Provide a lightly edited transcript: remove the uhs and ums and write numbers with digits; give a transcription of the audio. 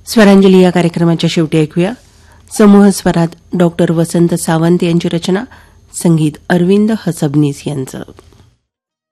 स्वरांजली या कार्यक्रमाच्या शेवटी ऐकूया समूह स्वरात डॉक्टर वसंत सावंत यांची रचना, संगीत अरविंद हसबनीस यांचं.